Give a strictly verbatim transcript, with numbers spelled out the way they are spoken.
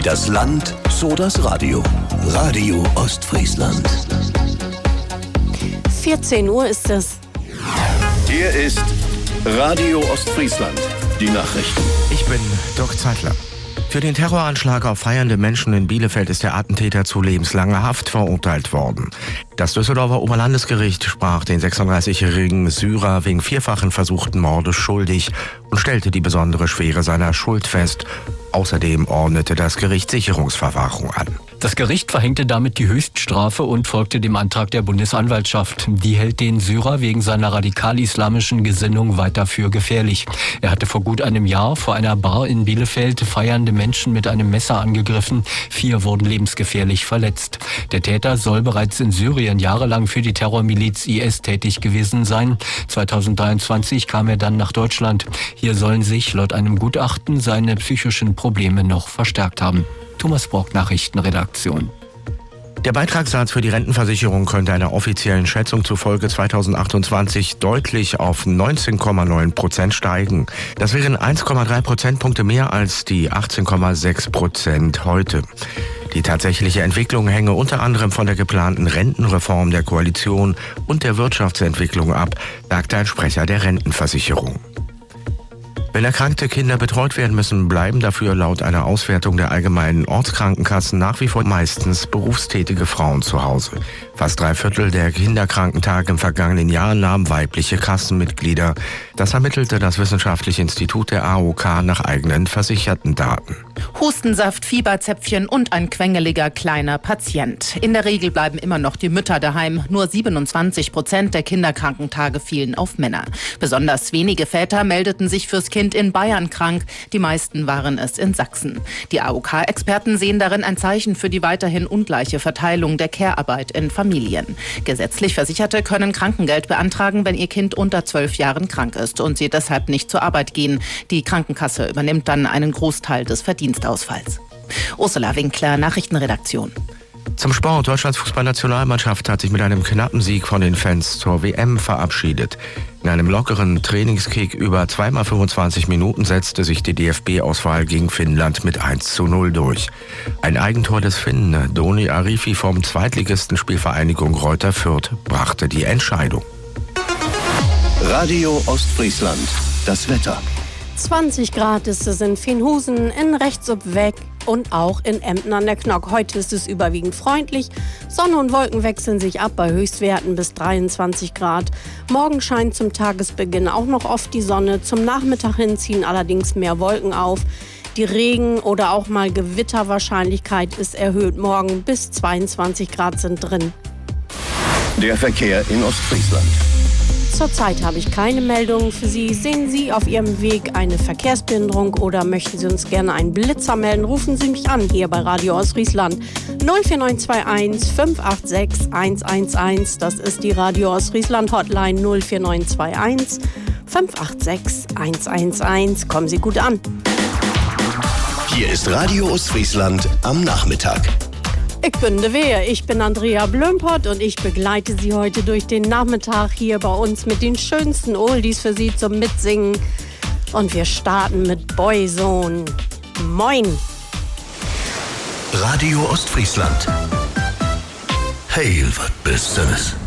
Wie das Land, so das Radio. Radio Ostfriesland. vierzehn Uhr ist es. Hier ist Radio Ostfriesland. Die Nachrichten. Ich bin Dirk Zeitler. Für den Terroranschlag auf feiernde Menschen in Bielefeld ist der Attentäter zu lebenslanger Haft verurteilt worden. Das Düsseldorfer Oberlandesgericht sprach den sechsunddreißigjährigen Syrer wegen vierfachen versuchten Mordes schuldig und stellte die besondere Schwere seiner Schuld fest. Außerdem ordnete das Gericht Sicherungsverwahrung an. Das Gericht verhängte damit die Höchststrafe und folgte dem Antrag der Bundesanwaltschaft. Die hält den Syrer wegen seiner radikal-islamischen Gesinnung weiter für gefährlich. Er hatte vor gut einem Jahr vor einer Bar in Bielefeld feiernde Menschen mit einem Messer angegriffen. Vier wurden lebensgefährlich verletzt. Der Täter soll bereits in Syrien jahrelang für die Terrormiliz I S tätig gewesen sein. zweitausenddreiundzwanzig kam er dann nach Deutschland. Hier sollen sich laut einem Gutachten seine psychischen Probleme noch verstärkt haben. Thomas Brock, Nachrichtenredaktion. Der Beitragssatz für die Rentenversicherung könnte einer offiziellen Schätzung zufolge zweitausendachtundzwanzig deutlich auf neunzehn Komma neun Prozent steigen. Das wären eins Komma drei Prozentpunkte mehr als die achtzehn Komma sechs Prozent heute. Die tatsächliche Entwicklung hänge unter anderem von der geplanten Rentenreform der Koalition und der Wirtschaftsentwicklung ab, sagte ein Sprecher der Rentenversicherung. Wenn erkrankte Kinder betreut werden müssen, bleiben dafür laut einer Auswertung der allgemeinen Ortskrankenkassen nach wie vor meistens berufstätige Frauen zu Hause. Fast drei Viertel der Kinderkrankentage im vergangenen Jahr nahmen weibliche Kassenmitglieder. Das ermittelte das Wissenschaftliche Institut der A O K nach eigenen versicherten Daten. Hustensaft, Fieberzäpfchen und ein quengeliger kleiner Patient. In der Regel bleiben immer noch die Mütter daheim. Nur siebenundzwanzig Prozent der Kinderkrankentage fielen auf Männer. Besonders wenige Väter meldeten sich fürs Kind in Bayern krank. Die meisten waren es in Sachsen. Die A O K-Experten sehen darin ein Zeichen für die weiterhin ungleiche Verteilung der Care-Arbeit in Familien. Gesetzlich Versicherte können Krankengeld beantragen, wenn ihr Kind unter zwölf Jahren krank ist und sie deshalb nicht zur Arbeit gehen. Die Krankenkasse übernimmt dann einen Großteil des Verdienstausfalls. Ursula Winkler, Nachrichtenredaktion. Zum Sport. Deutschlands Fußballnationalmannschaft hat sich mit einem knappen Sieg von den Fans zur W M verabschiedet. In einem lockeren Trainingskick über zweimal fünfundzwanzig Minuten setzte sich die D F B-Auswahl gegen Finnland mit eins zu null durch. Ein Eigentor des Finnen, Doni Arifi vom Zweitligisten Spielvereinigung Greuther Fürth, brachte die Entscheidung. Radio Ostfriesland. Das Wetter. zwanzig Grad ist es in Fenhusen, in Rechtsubweg und auch in Emden an der Knock. Heute ist es überwiegend freundlich. Sonne und Wolken wechseln sich ab bei Höchstwerten bis dreiundzwanzig Grad. Morgen scheint zum Tagesbeginn auch noch oft die Sonne. Zum Nachmittag hin ziehen allerdings mehr Wolken auf. Die Regen- oder auch mal Gewitterwahrscheinlichkeit ist erhöht. Morgen bis zweiundzwanzig Grad sind drin. Der Verkehr in Ostfriesland. Zurzeit habe ich keine Meldungen für Sie. Sehen Sie auf Ihrem Weg eine Verkehrsbehinderung oder möchten Sie uns gerne einen Blitzer melden, rufen Sie mich an hier bei Radio Ostfriesland. null vier neun zwei eins fünf acht sechs eins eins eins. Das ist die Radio Ostfriesland Hotline null vier neun zwei eins fünf acht sechs eins eins eins. Kommen Sie gut an. Hier ist Radio Ostfriesland am Nachmittag. Ich bin de Wehr, ich bin Andrea Blömpert und ich begleite Sie heute durch den Nachmittag hier bei uns mit den schönsten Oldies für Sie zum Mitsingen. Und wir starten mit Boyzone. Moin! Radio Ostfriesland. Hey, was bist du?